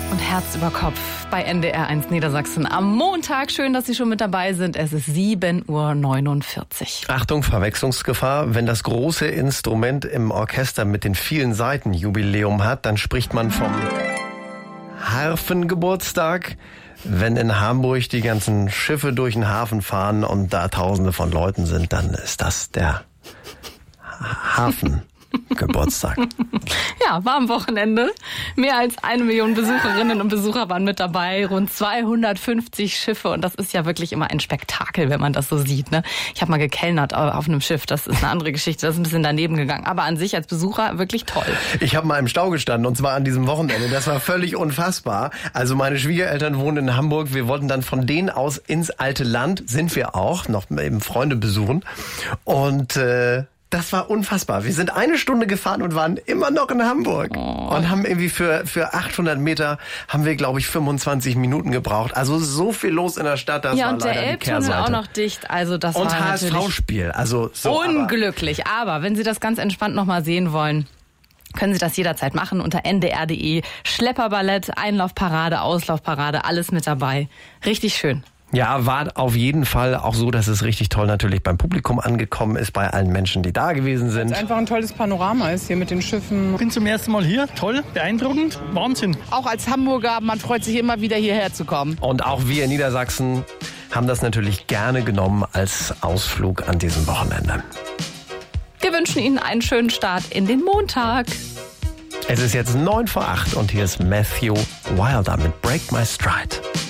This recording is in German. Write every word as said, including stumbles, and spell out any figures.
Und Herz über Kopf bei N D R eins Niedersachsen am Montag. Schön, dass Sie schon mit dabei sind. Es ist sieben Uhr neunundvierzig. Achtung, Verwechslungsgefahr. Wenn das große Instrument im Orchester mit den vielen Saiten Jubiläum hat, dann spricht man vom Harfengeburtstag. Wenn in Hamburg die ganzen Schiffe durch den Hafen fahren und da Tausende von Leuten sind, dann ist das der Hafen. Geburtstag. Ja, war am Wochenende. Mehr als eine Million Besucherinnen und Besucher waren mit dabei, rund zweihundertfünfzig Schiffe und das ist ja wirklich immer ein Spektakel, wenn man das so sieht. Ne? Ich habe mal gekellnert auf einem Schiff, das ist eine andere Geschichte, das ist ein bisschen daneben gegangen, aber an sich als Besucher wirklich toll. Ich habe mal im Stau gestanden und zwar an diesem Wochenende, das war völlig unfassbar. Also meine Schwiegereltern wohnen in Hamburg, wir wollten dann von denen aus ins alte Land, sind wir auch, noch eben Freunde besuchen und äh, das war unfassbar. Wir sind eine Stunde gefahren und waren immer noch in Hamburg. Oh. Und haben irgendwie für, für achthundert Meter haben wir, glaube ich, fünfundzwanzig Minuten gebraucht. Also so viel los in der Stadt, das ja, war und leider der die Kehrseite. Elbtunnel auch noch dicht. Also das und war H S V-Spiel. Also so, unglücklich. Aber, aber wenn Sie das ganz entspannt nochmal sehen wollen, können Sie das jederzeit machen unter n d r punkt d e. Schlepperballett, Einlaufparade, Auslaufparade, alles mit dabei. Richtig schön. Ja, war auf jeden Fall auch so, dass es richtig toll natürlich beim Publikum angekommen ist, bei allen Menschen, die da gewesen sind. Es einfach ein tolles Panorama ist hier mit den Schiffen. Ich bin zum ersten Mal hier. Toll, beeindruckend, Wahnsinn. Auch als Hamburger, man freut sich immer wieder hierher zu kommen. Und auch wir in Niedersachsen haben das natürlich gerne genommen als Ausflug an diesem Wochenende. Wir wünschen Ihnen einen schönen Start in den Montag. Es ist jetzt neun vor acht und hier ist Matthew Wilder mit Break My Stride.